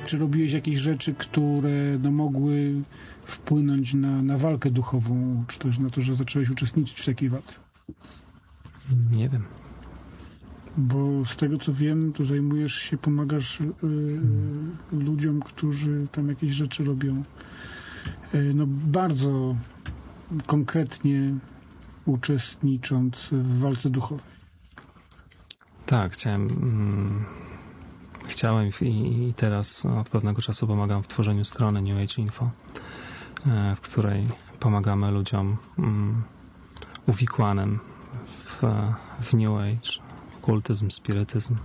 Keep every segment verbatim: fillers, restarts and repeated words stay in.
czy robiłeś jakieś rzeczy, które no, mogły wpłynąć na, na walkę duchową, czy też na to, że zacząłeś uczestniczyć w takiej walce? Nie wiem. Bo z tego co wiem, to zajmujesz się, pomagasz y, hmm. ludziom, którzy tam jakieś rzeczy robią. Y, no bardzo konkretnie uczestnicząc w walce duchowej. Tak, chciałem mm, chciałem i, i teraz od pewnego czasu pomagam w tworzeniu strony New Age Info, w której pomagamy ludziom mm, uwikłanym w, w New Age, okultyzm, spirytyzm.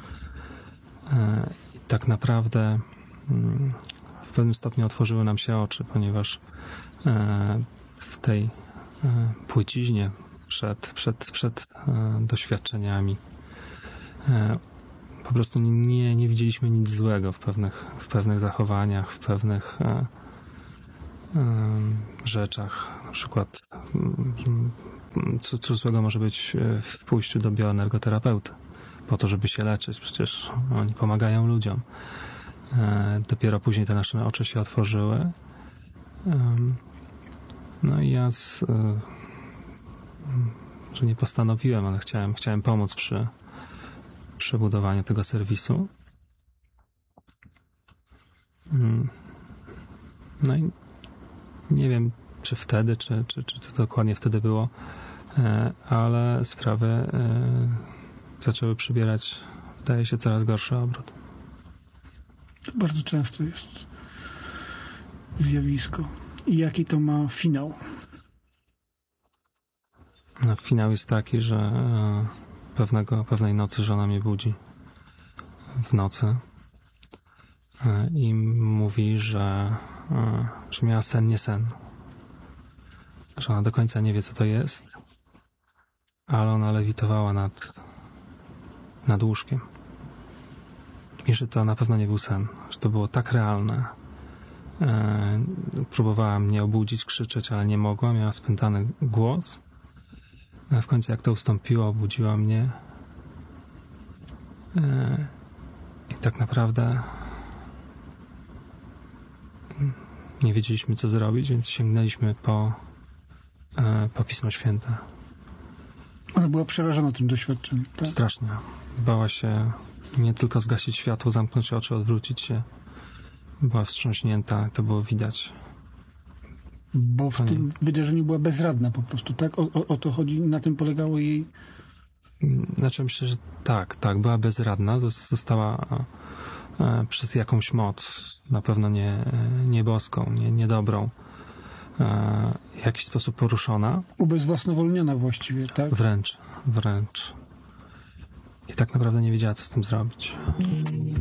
I tak naprawdę mm, w pewnym stopniu otworzyły nam się oczy, ponieważ w tej płyciźnie przed, przed, przed doświadczeniami po prostu nie, nie widzieliśmy nic złego w pewnych, w pewnych zachowaniach, w pewnych e, e, rzeczach. Na przykład co, co złego może być w pójściu do bioenergoterapeuty po to, żeby się leczyć. Przecież oni pomagają ludziom. E, dopiero później te nasze oczy się otworzyły. E, no i ja z, e, że nie postanowiłem, ale chciałem, chciałem pomóc przy przebudowaniu tego serwisu. No i nie wiem, czy wtedy, czy, czy, czy to dokładnie wtedy było, ale sprawy zaczęły przybierać, wydaje się, coraz gorszy obrót. To bardzo często jest zjawisko. I jaki to ma finał? No, finał jest taki, że Pewnego, pewnej nocy żona mnie budzi w nocy i mówi, że, że miała sen, nie sen. Że ona do końca nie wie, co to jest, ale ona lewitowała nad, nad łóżkiem. I że to na pewno nie był sen, że to było tak realne. Próbowała mnie obudzić, krzyczeć, ale nie mogła, miała spętany głos. A w końcu jak to ustąpiło, obudziła mnie i tak naprawdę nie wiedzieliśmy, co zrobić, więc sięgnęliśmy po, po Pismo Święte. Ona była przerażona tym doświadczeniem, tak? Strasznie. Bała się nie tylko zgasić światło, zamknąć oczy, odwrócić się. Była wstrząśnięta, to było widać. Bo w tym wydarzeniu była bezradna po prostu, tak? O, o, o to chodzi, na tym polegało jej... Znaczy myślę, że tak, tak, była bezradna, została e, przez jakąś moc, na pewno nie, nie boską, nie, niedobrą, e, w jakiś sposób poruszona. Ubezwłasnowolniona właściwie, tak? Wręcz, wręcz. I tak naprawdę nie wiedziała, co z tym zrobić.